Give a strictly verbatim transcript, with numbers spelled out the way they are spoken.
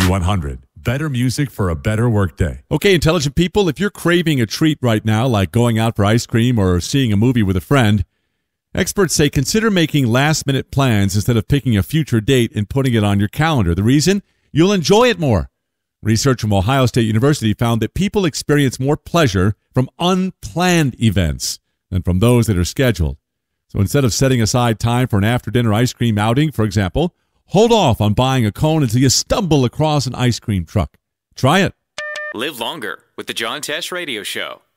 B one hundred. Better music for a better workday. Okay, intelligent people, if you're craving a treat right now, like going out for ice cream or seeing a movie with a friend, experts say consider making last-minute plans instead of picking a future date and putting it on your calendar. The reason? You'll enjoy it more. Research from Ohio State University found that people experience more pleasure from unplanned events than from those that are scheduled. So instead of setting aside time for an after-dinner ice cream outing, for example, hold off on buying a cone until you stumble across an ice cream truck. Try it. Live longer with the John Tesh Radio Show.